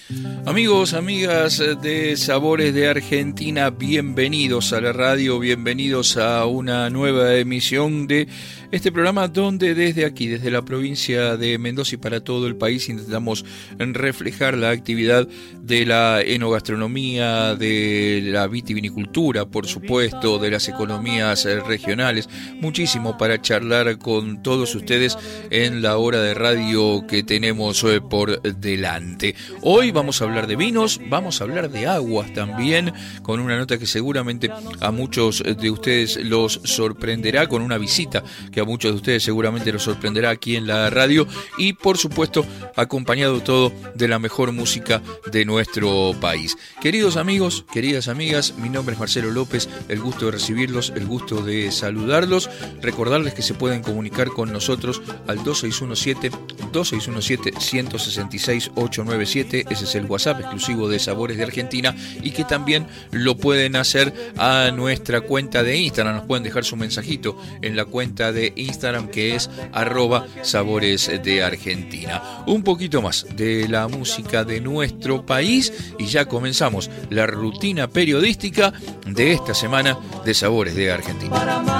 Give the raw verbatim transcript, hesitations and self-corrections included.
Amigos, amigas de Sabores de Argentina, bienvenidos a la radio, bienvenidos a una nueva emisión de este programa donde desde aquí, desde la provincia de Mendoza y para todo el país, intentamos reflejar la actividad de la enogastronomía, de la vitivinicultura, por supuesto, de las economías regionales, muchísimo para charlar con todos ustedes en la hora de radio que tenemos por delante. Hoy vamos a hablar de vinos, vamos a hablar de aguas también, con una nota que seguramente a muchos de ustedes los sorprenderá, con una visita que a muchos de ustedes seguramente los sorprenderá aquí en la radio y por supuesto acompañado todo de la mejor música de nuestro país. Queridos amigos, queridas amigas, mi nombre es Marcelo López, el gusto de recibirlos, el gusto de saludarlos, recordarles que se pueden comunicar con nosotros al dos seis uno siete, dos seis uno siete, uno seis seis, ocho nueve siete, ese es el WhatsApp exclusivo de Sabores de Argentina y que también lo pueden hacer a nuestra cuenta de Instagram, nos pueden dejar su mensajito en la cuenta de Instagram que es arroba Sabores de Argentina. Un poquito más de la música de nuestro país y ya comenzamos la rutina periodística de esta semana de Sabores de Argentina.